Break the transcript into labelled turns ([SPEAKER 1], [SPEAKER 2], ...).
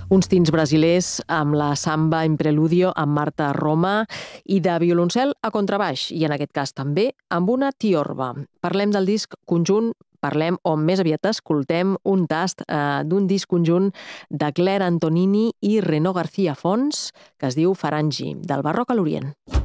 [SPEAKER 1] Uns tints brasilers amb la samba in preludio amb Marta Roma i de violoncel a contrabaix, i en aquest cas també amb una tiorba. Parlem del disc conjunt, o més aviat escoltem un tast d'un disc conjunt de Claire Antonini i Renaud García Fons, que es diu Farangi, del Barroc a l'Orient.